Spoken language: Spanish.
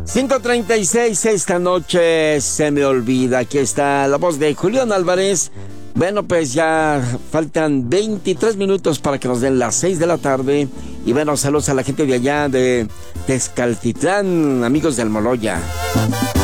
5:36 esta noche se me olvida. Aquí está la voz de Julián Álvarez. Bueno, pues ya faltan 23 minutos para que nos den las 6 de la tarde. Y bueno, saludos a la gente de allá de Tezcaltitlán, amigos del Moloya.